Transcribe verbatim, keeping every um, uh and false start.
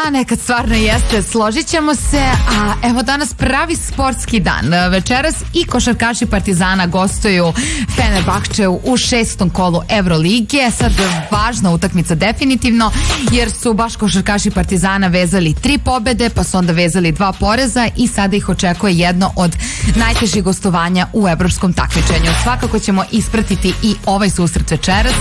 Da, nekad stvarno jeste, složit ćemo se, a evo danas pravi sportski dan. Večeras i košarkaši Partizana gostuju Fenerbahčeu u šestom kolu Evrolige. Sad važna utakmica definitivno, jer su baš košarkaši Partizana vezali tri pobede, pa su onda vezali dva poreza i sada ih očekuje jedno od najtežih gostovanja u evropskom takmičenju. Svakako ćemo ispratiti i ovaj susret večeras